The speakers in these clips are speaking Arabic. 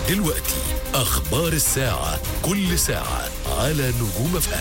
دلوقتي أخبار الساعة، كل ساعة على نجوم FM.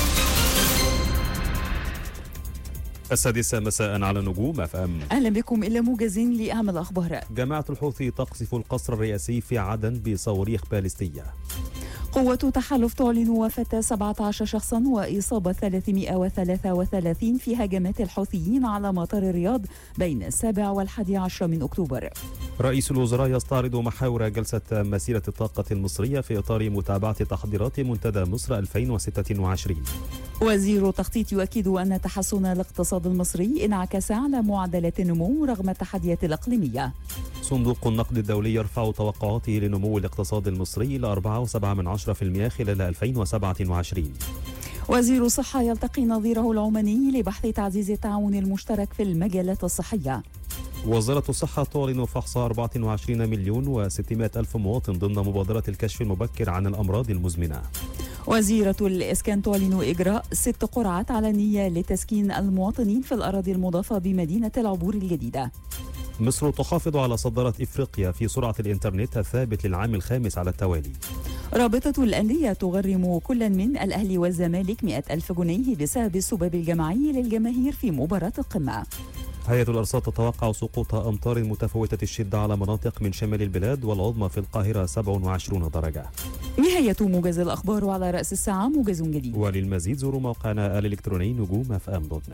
6 مساء على نجوم FM. أهلا بكم إلى موجز لأهم الأخبار. جماعة الحوثي تقصف القصر الرئاسي في عدن بصواريخ باليستية. قوة تحالف تعلن وفاة 17 شخصا وإصابة 333 في هجمات الحوثيين على مطار الرياض بين 7 و11 من أكتوبر. رئيس الوزراء يستعرض محاور جلسة مسيرة الطاقة المصرية في إطار متابعة تحضيرات منتدى مصر 2026. وزير التخطيط يؤكد أن تحسن الاقتصاد المصري انعكس على معدلات النمو رغم التحديات الإقليمية. صندوق النقد الدولي يرفع توقعاته لنمو الاقتصاد المصري إلى 4.7% خلال 2027. وزير الصحة يلتقي نظيره العماني لبحث تعزيز التعاون المشترك في المجالات الصحية. وزارة الصحة تعلن فحص 24,600,000 مواطن ضمن مبادرة الكشف المبكر عن الأمراض المزمنة. وزيرة الإسكان تعلن إجراء 6 قرعات علنية لتسكين المواطنين في الأراضي المضافة بمدينة العبور الجديدة. مصر تحافظ على صدارة إفريقيا في سرعة الإنترنت الثابت للعام الخامس على التوالي. رابطة الأندية تغرم كل من الأهلي والزمالك 100,000 جنيه بسبب السباب الجماعي للجماهير في مباراة القمة. هيئة الأرصاد تتوقع سقوط أمطار متفاوتة الشدة على مناطق من شمال البلاد والعظمى في القاهرة 27 درجة. نهاية موجز الأخبار، على رأس الساعة موجز جديد. وللمزيد زوروا موقعنا الإلكتروني نجوم.fm.net.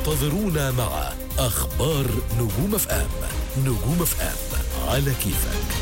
انتظرونا مع أخبار نجوم FM. نجوم FM على كيفك.